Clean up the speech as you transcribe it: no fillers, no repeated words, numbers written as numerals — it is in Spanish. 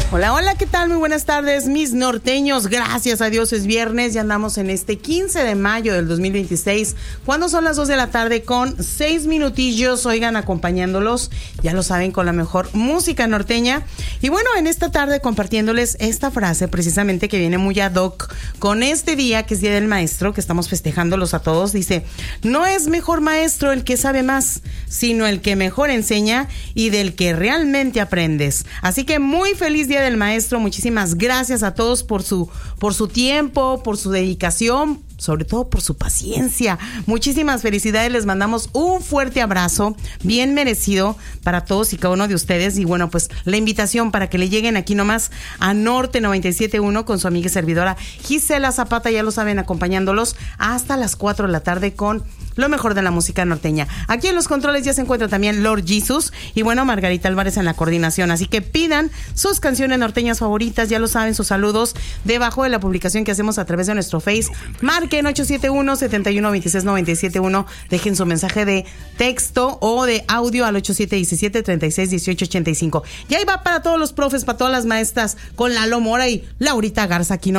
Hola, hola, ¿qué tal? Muy buenas tardes, mis norteños. Gracias a Dios es viernes, ya andamos en este 15 de mayo del 2026, cuando son las 2 de la tarde con 6 minutillos, oigan, acompañándolos, ya lo saben, con la mejor música norteña. Y bueno, en esta tarde compartiéndoles esta frase precisamente que viene muy ad hoc con este día que es Día del Maestro, que estamos festejándolos a todos. Dice, no es mejor maestro el que sabe más, sino el que mejor enseña y del que realmente aprendes. Así que muy feliz Día del Maestro, muchísimas gracias a todos por su tiempo, por su dedicación, sobre todo por su paciencia. Muchísimas felicidades, les mandamos un fuerte abrazo, bien merecido para todos y cada uno de ustedes. Y bueno, pues la invitación para que le lleguen aquí nomás a Norte 97.1 con su amiga y servidora Gisela Zapata, ya lo saben, acompañándolos hasta las 4 de la tarde con lo mejor de la música norteña. Aquí en los controles ya se encuentra también Lord Jesus y bueno, Margarita Álvarez en la coordinación. Así que pidan sus canciones norteñas favoritas, ya lo saben, sus saludos debajo de la publicación que hacemos a través de nuestro Face. Marquen 871-7126-971, dejen su mensaje de texto o de audio al 8717-361885. Y ahí va para todos los profes, para todas las maestras, con Lalo Mora y Laurita Garza aquí, ¿no?